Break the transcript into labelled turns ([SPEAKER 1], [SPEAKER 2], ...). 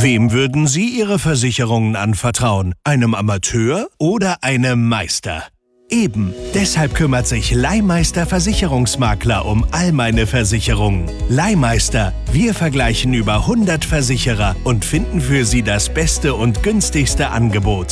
[SPEAKER 1] Wem würden Sie Ihre Versicherungen anvertrauen? Einem Amateur oder einem Meister? Eben, deshalb kümmert sich Leihmeister Versicherungsmakler um all meine Versicherungen. Leihmeister, wir vergleichen über 100 Versicherer und finden für Sie das beste und günstigste Angebot.